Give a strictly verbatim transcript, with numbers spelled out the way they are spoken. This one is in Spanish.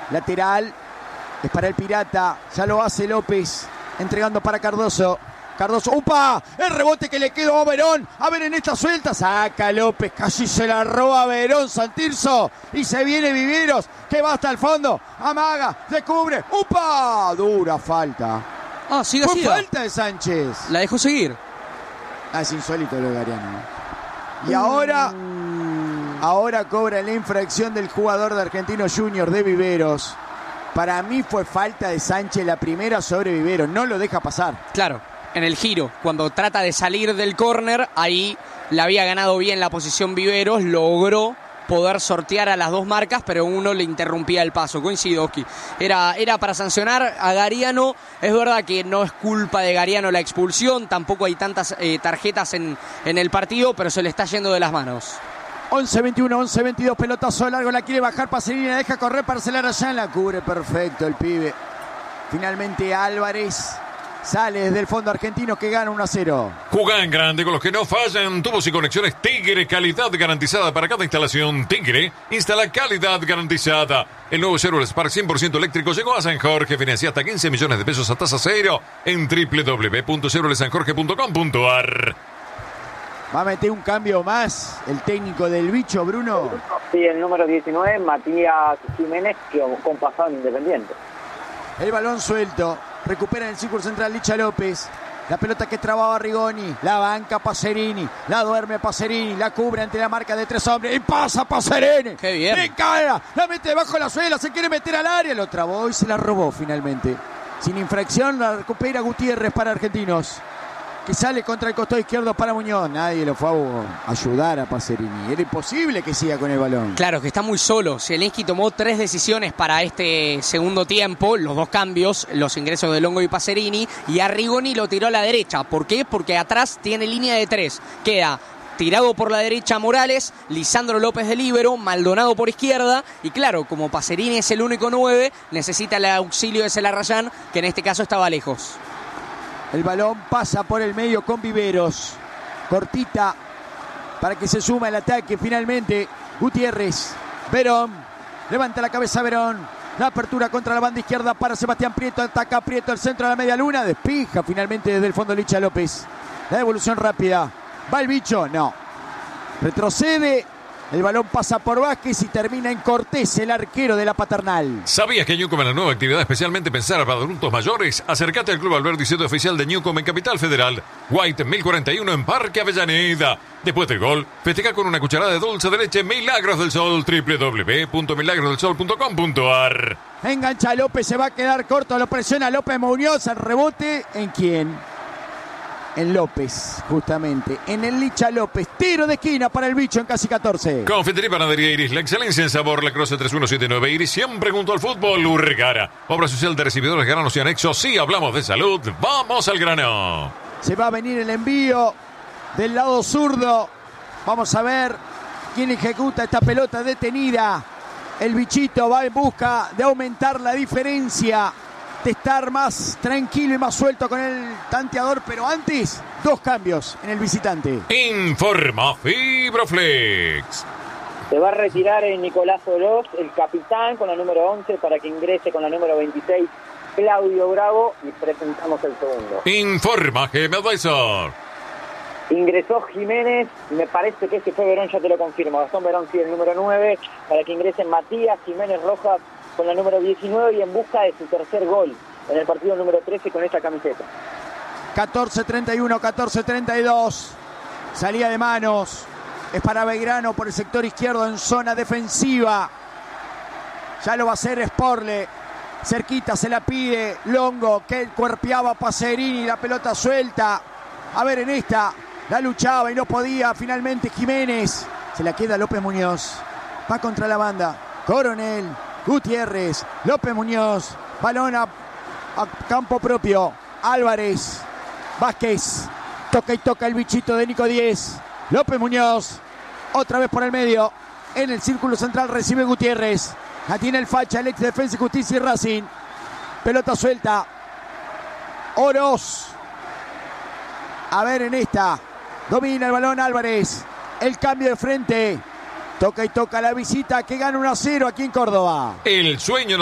Lateral. Es para el Pirata. Ya lo hace López. Entregando para Cardoso. Cardoso. ¡Upa! El rebote que le quedó a Verón. A ver en esta suelta. Saca López. Casi se la roba Verón. Santirso. Y se viene Viveros. Que va hasta el fondo. Amaga. Se cubre. ¡Upa! Dura falta. Ah, sigue Fue así. falta de Sánchez. La dejó seguir. Ah, es insólito lo de Gariano. Y ahora. Ahora cobra la infracción del jugador de Argentinos Juniors de Viveros. Para mí fue falta de Sánchez la primera sobre Viveros. No lo deja pasar. Claro, en el giro, cuando trata de salir del córner, ahí le había ganado bien la posición Viveros, logró poder sortear a las dos marcas, pero uno le interrumpía el paso. Coincido, Oski. Era, era para sancionar a Gariano. Es verdad que no es culpa de Gariano la expulsión, tampoco hay tantas eh, tarjetas en, en el partido, pero se le está yendo de las manos. once veintiuno, once veintidós, pelotazo largo, la quiere bajar Pacerini, la deja correr para Celar allá, la cubre perfecto el pibe. Finalmente Álvarez sale desde el fondo argentino que gana uno a cero. Jugá en grande con los que no fallan. Tubos y conexiones Tigre, calidad garantizada para cada instalación. Tigre, instala calidad garantizada. El nuevo Chevrolet Spark cien por ciento eléctrico llegó a San Jorge. Financia hasta quince millones de pesos a tasa cero en doble u doble u doble u punto chevrolet san jorge punto com punto a r. Va a meter un cambio más el técnico del bicho, Bruno. Sí, el número diecinueve, Matías Jiménez, que con pasado en Independiente. El balón suelto. Recupera en el círculo central Licha López. La pelota que trababa Rigoni. La banca Pacerini. La duerme Pacerini. La cubre ante la marca de tres hombres. Y pasa Pacerini. ¡Qué bien! ¡Le cae! La mete debajo de la suela. Se quiere meter al área. Lo trabó y se la robó finalmente. Sin infracción la recupera Gutiérrez para Argentinos. Que sale contra el costado izquierdo para Muñoz. Nadie lo fue a ayudar a Pacerini. Era imposible que siga con el balón. Claro, que está muy solo. Zielinski tomó tres decisiones para este segundo tiempo. Los dos cambios, los ingresos de Longo y Pacerini. Y a Rigoni lo tiró a la derecha. ¿Por qué? Porque atrás tiene línea de tres. Queda tirado por la derecha Morales, Lisandro López de líbero, Maldonado por izquierda. Y claro, como Pacerini es el único nueve, necesita el auxilio de Celarrayán, que en este caso estaba lejos. El balón pasa por el medio con Viveros. Cortita para que se suma el ataque finalmente. Gutiérrez. Verón. Levanta la cabeza Verón. La apertura contra la banda izquierda para Sebastián Prieto. Ataca Prieto al centro de la media luna. Despija finalmente desde el fondo Licha López. La devolución rápida. ¿Va el bicho? No. Retrocede. El balón pasa por Vázquez y termina en Cortés, el arquero de la Paternal. ¿Sabías que Newcom es la nueva actividad especialmente pensada para adultos mayores? Acércate al Club Alberdi, sitio oficial de Newcom en Capital Federal. White mil cuarenta y uno en Parque Avellaneda. Después del gol, festeja con una cucharada de dulce de leche Milagros del Sol. doble u doble u doble u punto milagros del sol punto com punto a r. Engancha López, se va a quedar corto, lo presiona López Muñoz. El rebote, ¿en quién? En López, justamente. En el Licha López. Tiro de esquina para el bicho en casi catorce. Confitería y Panadería Iris. La excelencia en sabor. La Croce tres uno siete nueve Iris. Siempre junto al fútbol. Urgara. Obra social de recibidores, granos y anexos. Sí, hablamos de salud. Vamos al grano. Se va a venir el envío del lado zurdo. Vamos a ver quién ejecuta esta pelota detenida. El bichito va en busca de aumentar la diferencia, de estar más tranquilo y más suelto con el tanteador, pero antes, dos cambios en el visitante. Informa Fibroflex. Se va a retirar el Nicolás Oroz, el capitán, con la número once, para que ingrese con la número veintiséis, Claudio Bravo, y presentamos el segundo. Informa G M Advisor. Ingresó Jiménez, me parece que ese fue Verón, ya te lo confirmo. Gastón Verón sí, el número nueve, para que ingresen Matías Jiménez Rojas con la número diecinueve y en busca de su tercer gol en el partido número trece con esta camiseta. catorce treinta y uno, catorce treinta y dos. Salía de manos. Es para Belgrano por el sector izquierdo en zona defensiva. Ya lo va a hacer Sporle. Cerquita se la pide Longo, que cuerpeaba Pacerini, la pelota suelta. A ver en esta, la luchaba y no podía. Finalmente Jiménez. Se la queda López Muñoz. Va contra la banda. Coronel. Gutiérrez, López Muñoz, balón a, a campo propio, Álvarez, Vázquez, toca y toca el bichito de Nico Díez, López Muñoz, otra vez por el medio, en el círculo central recibe Gutiérrez, la tiene el facha, el ex Defensa y Justicia y Racing, pelota suelta, Oroz, a ver en esta, domina el balón Álvarez, el cambio de frente. Toca y toca la visita que gana uno a cero aquí en Córdoba. El sueño